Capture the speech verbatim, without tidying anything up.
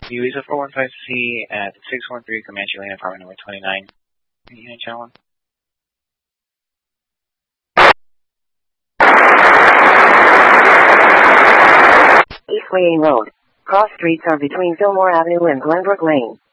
Visa four one five C at six one three Comanche Lane, apartment number twenty-nine. Unit channel one. East Wayne Road. Cross streets are between Fillmore Avenue and Glenbrook Lane.